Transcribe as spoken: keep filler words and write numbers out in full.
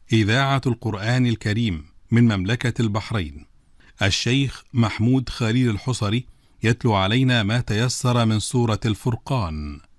إذاعة القرآن الكريم من مملكة البحرين. الشيخ محمود خليل الحصري يتلو علينا ما تيسر من سورة الفرقان.